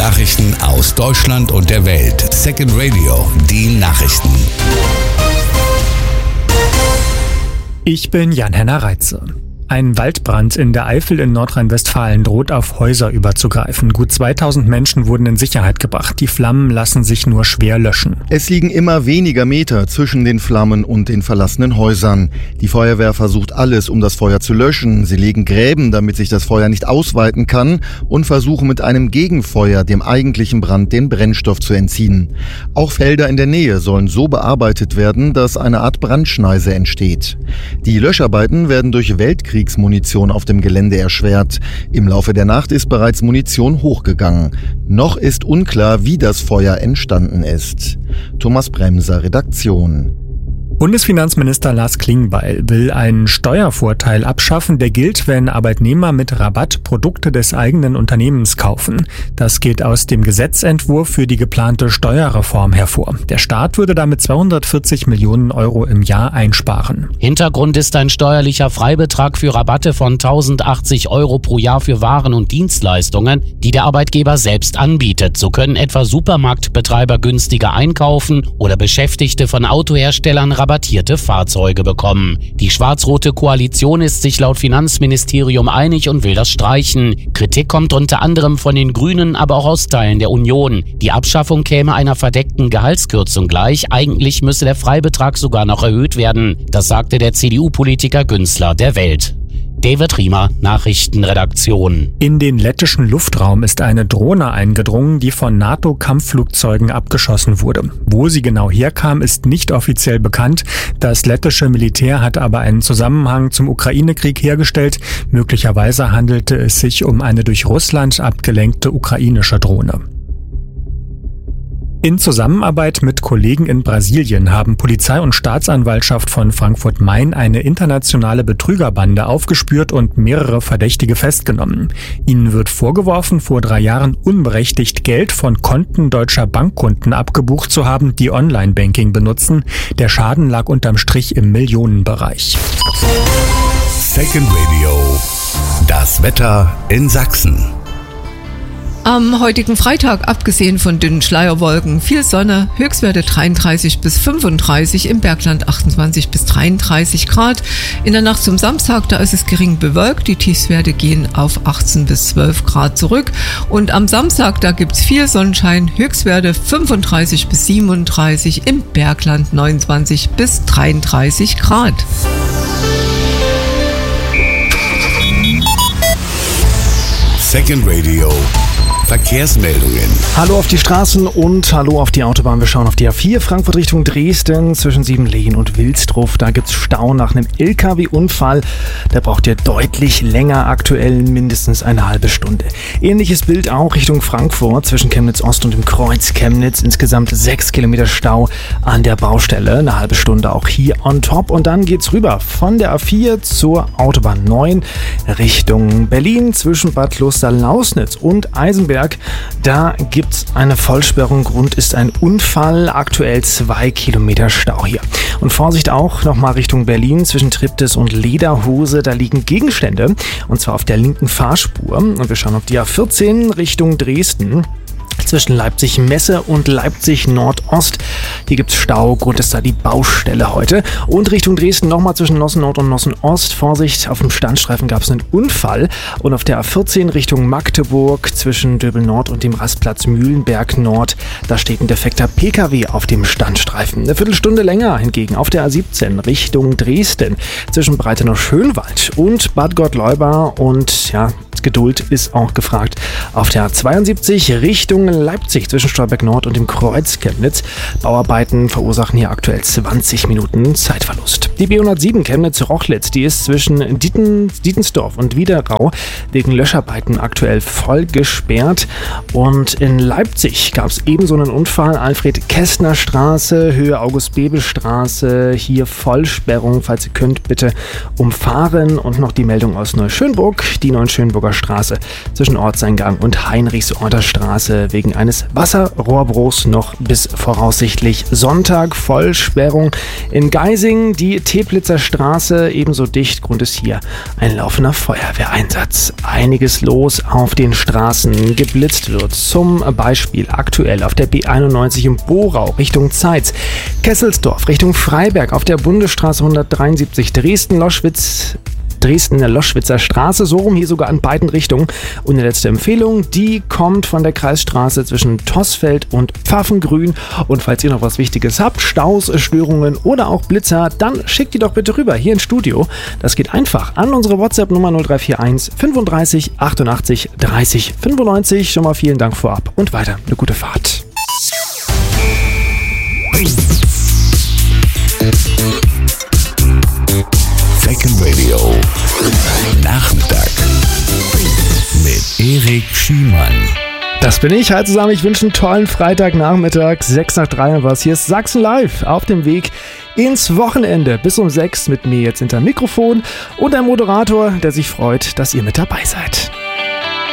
Nachrichten aus Deutschland und der Welt. Second Radio, die Nachrichten. Ich bin Jan-Henner Reitze. Ein Waldbrand in der Eifel in Nordrhein-Westfalen droht auf Häuser überzugreifen. Gut 2000 Menschen wurden in Sicherheit gebracht. Die Flammen lassen sich nur schwer löschen. Es liegen immer weniger Meter zwischen den Flammen und den verlassenen Häusern. Die Feuerwehr versucht alles, um das Feuer zu löschen. Sie legen Gräben, damit sich das Feuer nicht ausweiten kann, und versuchen mit einem Gegenfeuer dem eigentlichen Brand den Brennstoff zu entziehen. Auch Felder in der Nähe sollen so bearbeitet werden, dass eine Art Brandschneise entsteht. Die Löscharbeiten werden durch Weltkriegsmunition auf dem Gelände erschwert. Im Laufe der Nacht ist bereits Munition hochgegangen. Noch ist unklar, wie das Feuer entstanden ist. Thomas Bremser, Redaktion. Bundesfinanzminister Lars Klingbeil will einen Steuervorteil abschaffen, der gilt, wenn Arbeitnehmer mit Rabatt Produkte des eigenen Unternehmens kaufen. Das geht aus dem Gesetzentwurf für die geplante Steuerreform hervor. Der Staat würde damit 240 Millionen Euro im Jahr einsparen. Hintergrund ist ein steuerlicher Freibetrag für Rabatte von 1080 Euro pro Jahr für Waren und Dienstleistungen, die der Arbeitgeber selbst anbietet. So können etwa Supermarktbetreiber günstiger einkaufen oder Beschäftigte von Autoherstellern rabattierte Fahrzeuge bekommen. Die schwarz-rote Koalition ist sich laut Finanzministerium einig und will das streichen. Kritik kommt unter anderem von den Grünen, aber auch aus Teilen der Union. Die Abschaffung käme einer verdeckten Gehaltskürzung gleich. Eigentlich müsse der Freibetrag sogar noch erhöht werden. Das sagte der CDU-Politiker Günzler der Welt. David Riemer, Nachrichtenredaktion. In den lettischen Luftraum ist eine Drohne eingedrungen, die von NATO-Kampfflugzeugen abgeschossen wurde. Wo sie genau herkam, ist nicht offiziell bekannt. Das lettische Militär hat aber einen Zusammenhang zum Ukraine-Krieg hergestellt. Möglicherweise handelte es sich um eine durch Russland abgelenkte ukrainische Drohne. In Zusammenarbeit mit Kollegen in Brasilien haben Polizei und Staatsanwaltschaft von Frankfurt-Main eine internationale Betrügerbande aufgespürt und mehrere Verdächtige festgenommen. Ihnen wird vorgeworfen, vor 3 Jahren unberechtigt Geld von Konten deutscher Bankkunden abgebucht zu haben, die Online-Banking benutzen. Der Schaden lag unterm Strich im Millionenbereich. Second Radio, das Wetter in Sachsen. Am heutigen Freitag, abgesehen von dünnen Schleierwolken, viel Sonne, Höchstwerte 33 bis 35, im Bergland 28 bis 33 Grad. In der Nacht zum Samstag, da ist es gering bewölkt, die Tiefstwerte gehen auf 18 bis 12 Grad zurück. Und am Samstag, da gibt's viel Sonnenschein, Höchstwerte 35 bis 37, im Bergland 29 bis 33 Grad. Second Radio. Verkehrsmeldungen. Hallo auf die Straßen und hallo auf die Autobahn. Wir schauen auf die A4 Frankfurt Richtung Dresden zwischen Siebenlehen und Wilsdruff. Da gibt's Stau nach einem LKW-Unfall. Da braucht ihr deutlich länger, aktuell mindestens eine halbe Stunde. Ähnliches Bild auch Richtung Frankfurt zwischen Chemnitz Ost und dem Kreuz Chemnitz. Insgesamt 6 Kilometer Stau an der Baustelle. Eine halbe Stunde auch hier on top. Und dann geht's rüber von der A4 zur Autobahn 9 Richtung Berlin zwischen Bad Kloster-Lausnitz und Eisenberg. Da gibt's eine Vollsperrung. Grund ist ein Unfall. Aktuell 2 Kilometer Stau hier. Und Vorsicht auch nochmal Richtung Berlin zwischen Triptis und Lederhose. Da liegen Gegenstände. Und zwar auf der linken Fahrspur. Und wir schauen auf die A14 Richtung Dresden. Zwischen Leipzig-Messe und Leipzig-Nordost. Hier gibt's Stau, Grund ist da die Baustelle heute. Und Richtung Dresden nochmal zwischen Nossen-Nord und Nossen-Ost. Vorsicht, auf dem Standstreifen gab's einen Unfall. Und auf der A14 Richtung Magdeburg zwischen Döbel-Nord und dem Rastplatz Mühlenberg-Nord. Da steht ein defekter PKW auf dem Standstreifen. Eine Viertelstunde länger hingegen auf der A17 Richtung Dresden zwischen Breitenau-Schönwald und Bad Gottleuba. Und ja, Geduld ist auch gefragt auf der A72 Richtung Leipzig zwischen Stolberg Nord und dem Kreuz Chemnitz. Bauarbeiten verursachen hier aktuell 20 Minuten Zeitverlust. Die B107 Chemnitz-Rochlitz, die ist zwischen Dietensdorf und Wiederau wegen Löscharbeiten aktuell voll gesperrt. Und in Leipzig gab es ebenso einen Unfall. Alfred-Kästner-Straße, Höhe August-Bebel-Straße. Hier Vollsperrung, falls ihr könnt, bitte umfahren. Und noch die Meldung aus Neuschönburg, die Neuschönburger Straße zwischen Ortseingang und Heinrichsorter Straße wegen wegen eines Wasserrohrbruchs noch bis voraussichtlich Sonntag. Vollsperrung in Geisingen, die Teplitzer Straße ebenso dicht. Grund ist hier ein laufender Feuerwehreinsatz. Einiges los auf den Straßen. Geblitzt wird zum Beispiel aktuell auf der B91 im Borau Richtung Zeitz, Kesselsdorf Richtung Freiberg auf der Bundesstraße 173, Dresden in der Loschwitzer Straße, so rum hier sogar an beiden Richtungen. Und eine letzte Empfehlung, die kommt von der Kreisstraße zwischen Tossfeld und Pfaffengrün. Und falls ihr noch was Wichtiges habt, Staus, Störungen oder auch Blitzer, dann schickt die doch bitte rüber hier ins Studio. Das geht einfach an unsere WhatsApp-Nummer 0341 35 88 30 95. Schon mal vielen Dank vorab und weiter eine gute Fahrt. Second Radio Nachmittag mit Erik Schiemann. Das bin ich. Hi zusammen, ich wünsche einen tollen Freitagnachmittag. 6 nach 3 was. Hier ist Sachsen Live auf dem Weg ins Wochenende. Bis um 6 mit mir jetzt hinter Mikrofon und einem Moderator, der sich freut, dass ihr mit dabei seid.